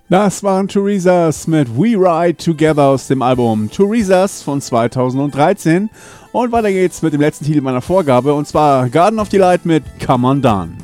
Das waren Theresas mit We Ride Together aus dem Album Theresas von 2013. Und weiter geht's mit dem letzten Titel meiner Vorgabe, und zwar Garden of Delight mit Come On Down.